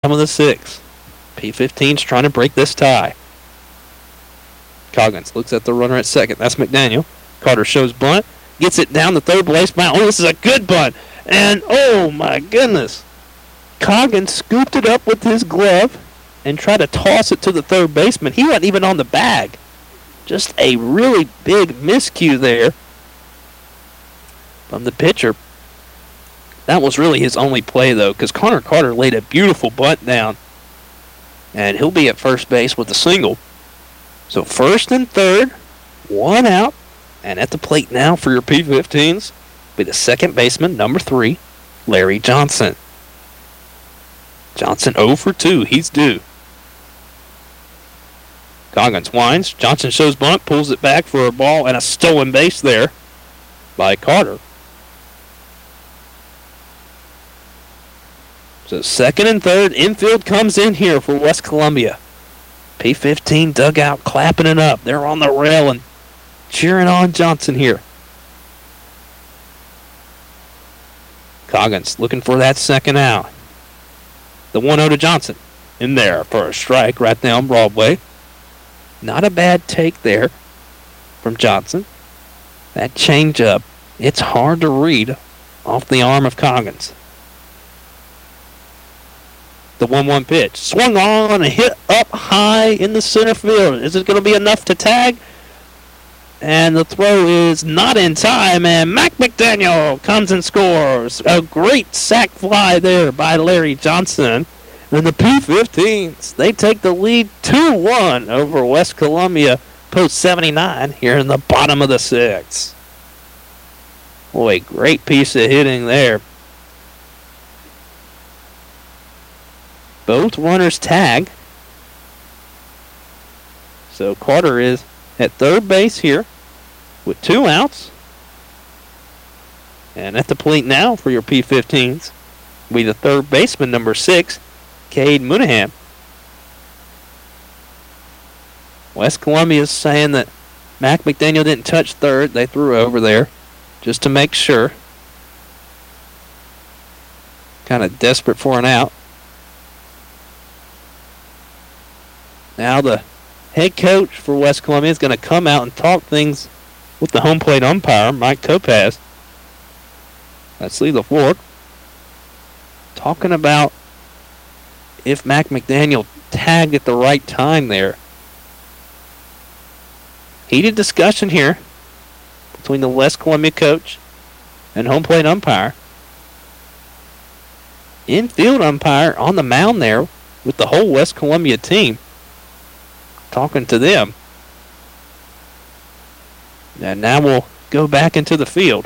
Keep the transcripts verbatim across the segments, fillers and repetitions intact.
bottom of the sixth. P fifteen's trying to break this tie. Coggins looks at the runner at second. That's McDaniel. Carter shows bunt. Gets it down the third base mound. Oh, this is a good bunt. And, oh, my goodness. Coggins scooped it up with his glove and tried to toss it to the third baseman. He wasn't even on the bag. Just a really big miscue there from the pitcher. That was really his only play, though, because Connor Carter laid a beautiful bunt down. And he'll be at first base with a single. So first and third, one out. And at the plate now for your P fifteens be the second baseman, number three, Larry Johnson. Johnson oh for two. He's due. Coggins winds. Johnson shows bunt, pulls it back for a ball, and a stolen base there by Carter. So second and third, infield comes in here for West Columbia. P fifteen dugout clapping it up. They're on the rail and cheering on Johnson here. Coggins looking for that second out. The one oh to Johnson. In there for a strike right down Broadway. Not a bad take there from Johnson. That changeup, it's hard to read off the arm of Coggins. The one one pitch. Swung on and hit up high in the center field. Is it going to be enough to tag? And the throw is not in time, and Mac McDaniel comes and scores. A great sac fly there by Larry Johnson. And the P fifteens, they take the lead two one over West Columbia post seventy-nine here in the bottom of the sixth. Boy, great piece of hitting there. Both runners tag. So Carter is at third base here with two outs. And at the plate now for your P fifteens will be the third baseman, number six, Cade Moonaghan. West Columbia is saying that Mac McDaniel didn't touch third. They threw over there just to make sure. Kind of desperate for an out. Now the head coach for West Columbia is going to come out and talk things with the home plate umpire, Mike Topaz. Let's leave the floor. Talking about if Mac McDaniel tagged at the right time there. Heated discussion here between the West Columbia coach and home plate umpire. Infield umpire on the mound there with the whole West Columbia team. Talking to them. And now we'll go back into the field.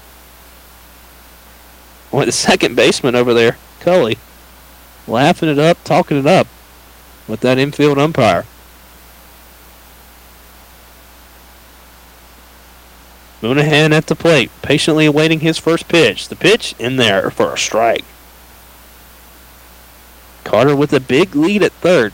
Well, the second baseman over there, Cully, laughing it up, talking it up with that infield umpire. Moonaghan at the plate, patiently awaiting his first pitch. The pitch in there for a strike. Carter with a big lead at third.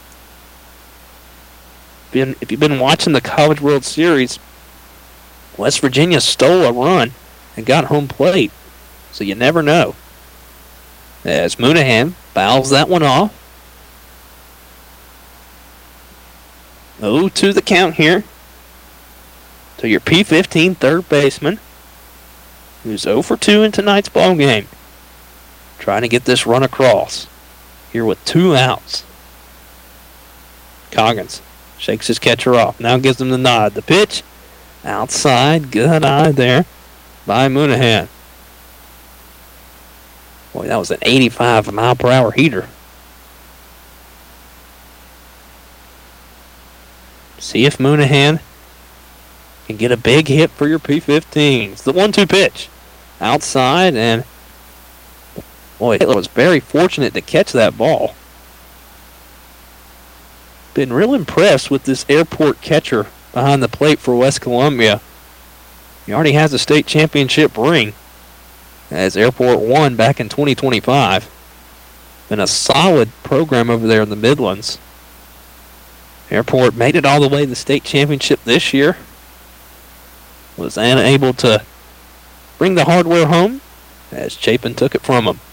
Been, if you've been watching the College World Series, West Virginia stole a run and got home plate. So you never know. As Moonaghan fouls that one off. oh two the count here. So your P fifteen third baseman, who's oh for two in tonight's ball game, trying to get this run across here with two outs. Coggins shakes his catcher off. Now gives him the nod. The pitch outside. Good eye there by Moonaghan. Boy, that was an eighty-five mile per hour heater. See if Moonaghan can get a big hit for your P fifteens. The one two pitch outside, and boy, Hitler was very fortunate to catch that ball. Been real impressed with this airport catcher behind the plate for West Columbia. He already has a state championship ring as Airport won back in twenty twenty-five. Been a solid program over there in the Midlands. Airport made it all the way to the state championship this year. Was unable to bring the hardware home as Chapin took it from him.